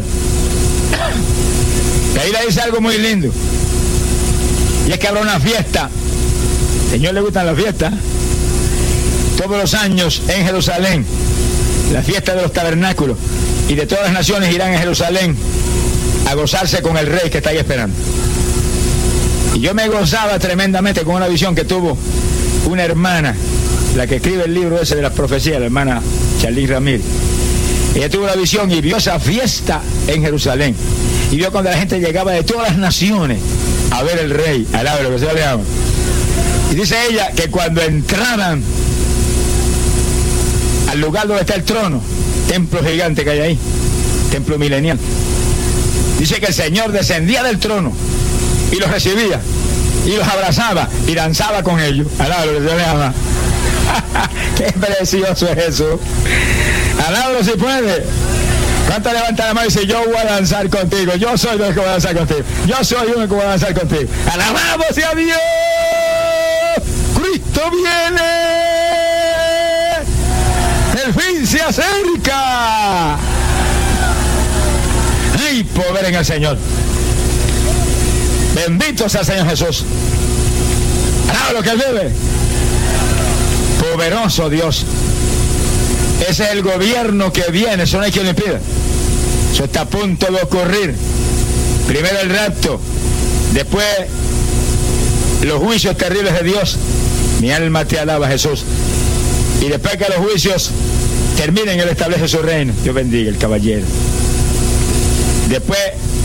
Y ahí le dice algo muy lindo. Y es que habrá una fiesta. Al Señor le gustan las fiestas. Todos los años en Jerusalén, la fiesta de los tabernáculos. Y de todas las naciones irán a Jerusalén a gozarse con el rey que está ahí esperando. Y yo me gozaba tremendamente con una visión que tuvo una hermana, la que escribe el libro ese de las profecías, la hermana Charlene Ramírez. Ella tuvo una visión y vio esa fiesta en Jerusalén. Y vio cuando la gente llegaba de todas las naciones a ver el rey, alaba lo que se le llama. Y dice ella que cuando entraban al lugar donde está el trono, templo gigante que hay ahí, templo milenial, dice que el Señor descendía del trono y los recibía y los abrazaba y danzaba con ellos. Alaba lo que se le llama. Qué precioso es eso. Alábalo si puede. ¿Cuánto levanta la mano y dice, yo voy a danzar contigo? Yo soy el que voy a danzar contigo. Yo soy uno que voy a danzar contigo. ¡Alabado sea Dios! ¡Cristo viene! ¡El fin se acerca! ¡Ay, poder en el Señor! Bendito sea el Señor Jesús. ¡Alabado lo que Él vive! Poderoso Dios. Ese es el gobierno que viene, eso no hay quien le impida. Eso está a punto de ocurrir. Primero el rapto, después los juicios terribles de Dios. Mi alma te alaba, Jesús. Y después que los juicios terminen, Él establece su reino. Dios bendiga el caballero. Después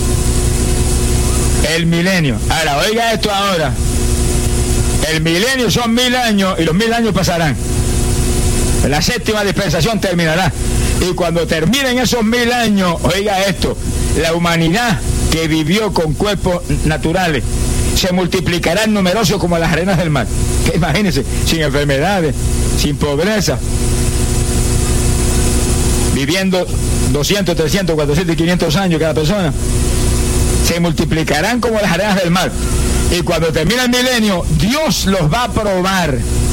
el milenio. Ahora, oiga esto ahora. El milenio son mil años y los mil años pasarán. La séptima dispensación terminará. Y cuando terminen esos mil años, oiga esto, la humanidad que vivió con cuerpos naturales se multiplicará en numerosos como las arenas del mar. Que imagínense, sin enfermedades, sin pobreza, viviendo doscientos, trescientos, cuatrocientos y quinientos años cada persona, se multiplicarán como las arenas del mar. Y cuando termine el milenio, Dios los va a probar,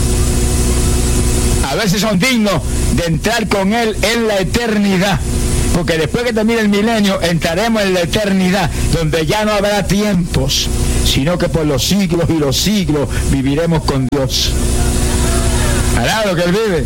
a ver si son dignos de entrar con Él en la eternidad. Porque después que termine el milenio, entraremos en la eternidad, donde ya no habrá tiempos, sino que por los siglos y los siglos viviremos con Dios. Alabado que Él vive.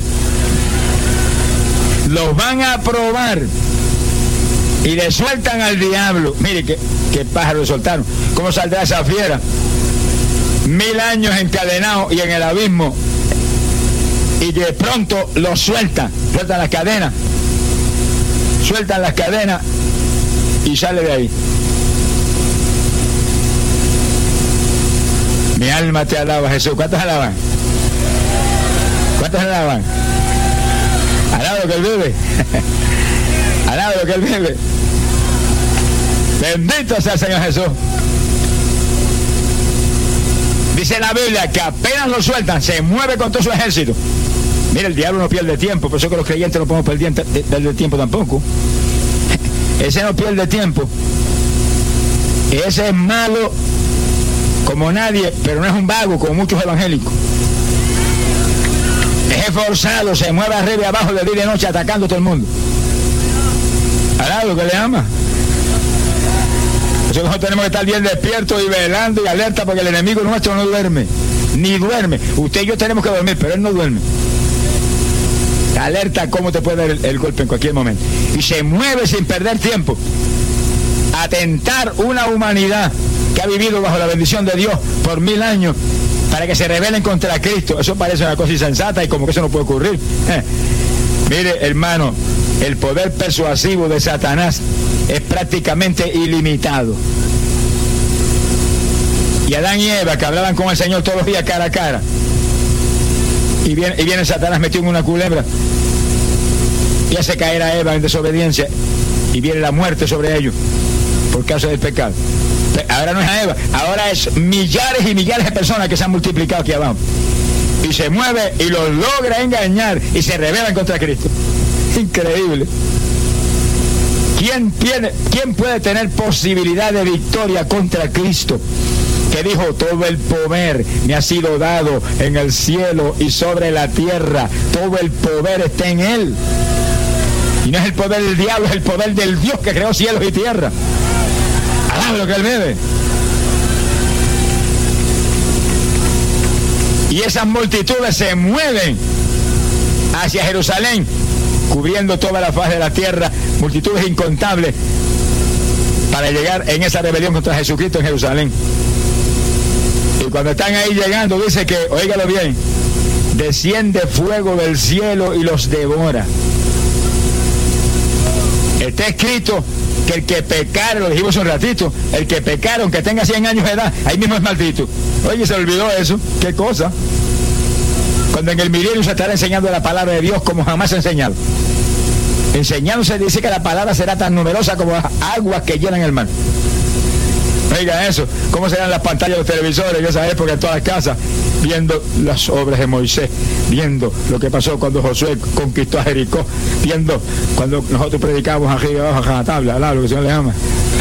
Los van a probar y le sueltan al diablo. Mire qué, qué pájaro le soltaron. ¿Cómo saldrá esa fiera? Mil años encadenado y en el abismo, y de pronto lo sueltan, sueltan las cadenas, sueltan las cadenas y sale de ahí. Mi alma te alaba, Jesús. ¿Cuántos alaban? ¿Cuántos alaban? Alaba lo que Él vive. Alaba lo que Él vive. Bendito sea el Señor Jesús. Dice la Biblia que apenas lo sueltan, se mueve con todo su ejército. Mira, el diablo no pierde tiempo, por eso que los creyentes no podemos perder, perder tiempo tampoco. Ese no pierde tiempo. Ese es malo como nadie, pero no es un vago como muchos evangélicos. Es esforzado, se mueve arriba y abajo de día y de noche atacando a todo el mundo. ¿Hará lo que le ama? Por eso nosotros tenemos que estar bien despiertos y velando y alerta, porque el enemigo nuestro no duerme, ni duerme. Usted y yo tenemos que dormir, pero él no duerme. Alerta cómo te puede dar el, el golpe en cualquier momento. Y se mueve sin perder tiempo a tentar una humanidad que ha vivido bajo la bendición de Dios por mil años para que se rebelen contra Cristo. Eso parece una cosa insensata y como que eso no puede ocurrir. Eh. Mire, hermano, el poder persuasivo de Satanás es prácticamente ilimitado. Y Adán y Eva, que hablaban con el Señor todos los días cara a cara, y viene, y viene Satanás metido en una culebra y hace caer a Eva en desobediencia, y viene la muerte sobre ellos por causa del pecado. Ahora no es a Eva, ahora es millares y millares de personas que se han multiplicado aquí abajo, y se mueve y los logra engañar y se rebelan contra Cristo. Increíble. ¿Quién, tiene, ¿Quién puede tener posibilidad de victoria contra Cristo, que dijo: todo el poder me ha sido dado en el cielo y sobre la tierra? Todo el poder está en Él. Y no es el poder del diablo, es el poder del Dios que creó cielos y tierra. Alaba lo que Él vive. Y esas multitudes se mueven hacia Jerusalén, cubriendo toda la faz de la tierra, multitudes incontables, para llegar en esa rebelión contra Jesucristo en Jerusalén. Y cuando están ahí llegando, dice que, óigalo bien, desciende fuego del cielo y los devora. Está escrito que el que pecare, lo dijimos un ratito, el que pecare, aunque tenga cien años de edad, ahí mismo es maldito. Oye, se olvidó eso, qué cosa. Cuando en el milenio se estará enseñando la palabra de Dios como jamás se ha enseñado. Enseñándose dice que la palabra será tan numerosa como las aguas que llenan el mar. Oiga eso, cómo serán las pantallas de los televisores en esa época en todas las casas, viendo las obras de Moisés, viendo lo que pasó cuando Josué conquistó a Jericó, viendo cuando nosotros predicamos arriba y abajo a la tabla, ¿verdad? Lo que el Señor le llama.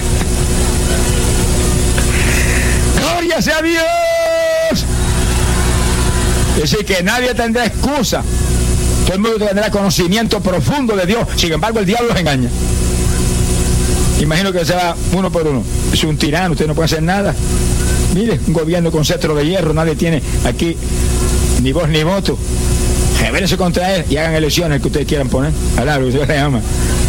¡Gloria sea Dios! Es decir, que nadie tendrá excusa. Todo el mundo tendrá conocimiento profundo de Dios. Sin embargo, el diablo los engaña. Imagino que se va uno por uno. Es un tirano, usted no puede hacer nada. Mire, un gobierno con cetro de hierro, nadie tiene aquí ni voz ni voto. Rebélense contra él y hagan elecciones que ustedes quieran poner. Alá, lo que Dios le llama.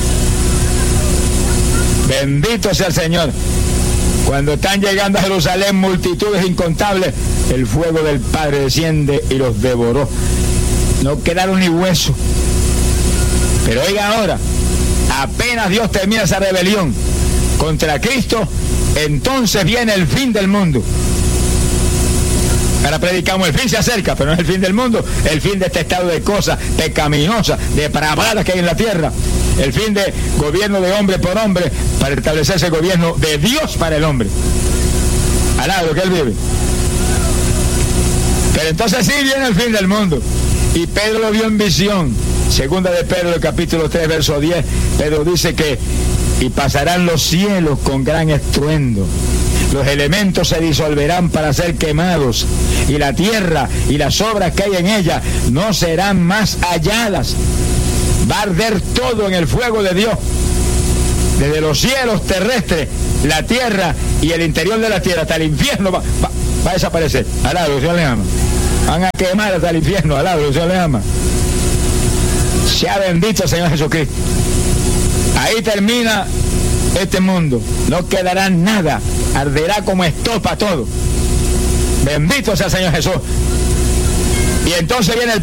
Bendito sea el Señor. Cuando están llegando a Jerusalén multitudes incontables, el fuego del Padre desciende y los devoró. No quedaron ni hueso. Pero oiga ahora, apenas Dios termina esa rebelión contra Cristo, entonces viene el fin del mundo. Ahora predicamos, el fin se acerca, pero no es el fin del mundo, el fin de este estado de cosas pecaminosas, depravadas que hay en la tierra, el fin de gobierno de hombre por hombre, para establecerse el gobierno de Dios para el hombre. Alá, lo que Él vive. Pero entonces sí viene el fin del mundo. Y Pedro lo vio en visión. Segunda de Pedro, el capítulo tres, verso diez, Pedro dice que y pasarán los cielos con gran estruendo. Los elementos se disolverán para ser quemados, y la tierra y las obras que hay en ella no serán más halladas. Va a arder todo en el fuego de Dios. Desde los cielos terrestres, la tierra y el interior de la tierra, hasta el infierno va, va, va a desaparecer. Alabado, el Señor le ama. Van a quemar hasta el infierno. Alabado, el Señor le ama. Sea bendito el Señor Jesucristo. Ahí termina este mundo. No quedará nada. Arderá como estopa todo. Bendito sea el Señor Jesús. Y entonces viene el